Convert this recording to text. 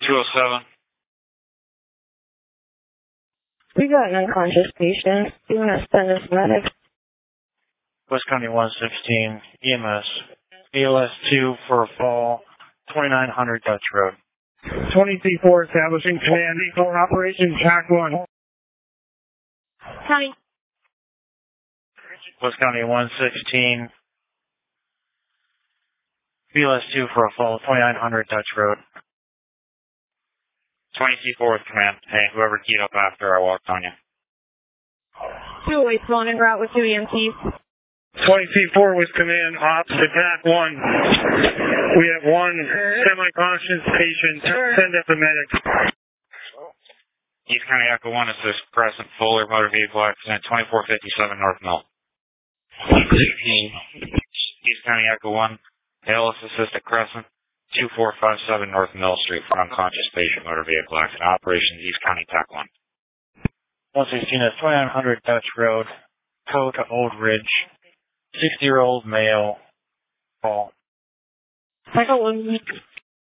207. We got an unconscious patient. Do you want to send us medics? West County 116, EMS, ALS 2 for a fall, 2900 Dutch Road. 20C4 establishing command for Operation Track 1. County. West County 116, BLS 2 for a fall, 2900 Dutch Road. 20C4 with command. Hey, whoever keyed up after I walked on you. 208 phone en route with 2 EMTs. 20C4 with command, ops, attack 1. We have one semi-conscious patient. Send up the medic. East County Echo 1 assist Crescent, Fuller, motor vehicle accident, 2457 North Mill. East County Echo 1, ALS assist at Crescent, 2457 North Mill Street for unconscious patient, motor vehicle accident. Operations East County TAC 1. 116 is 2900 Dutch Road, code to Old Ridge, 60-year-old male, fall. Cycle 1.